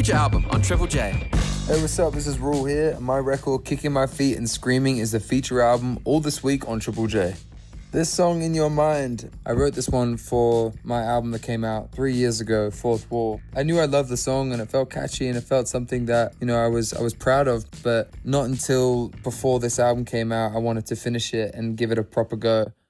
Major album on Triple J. Hey, what's up? This is Rule here. My record, Kicking My Feet and Screaming, is the feature album all this week on Triple J. This song, In Your Mind, I wrote this one for my album that came out 3 years ago, Fourth Wall. I knew I loved the song and it felt catchy and it felt something that, I was proud of, but not until before this album came out, I wanted to finish it and give it a proper go.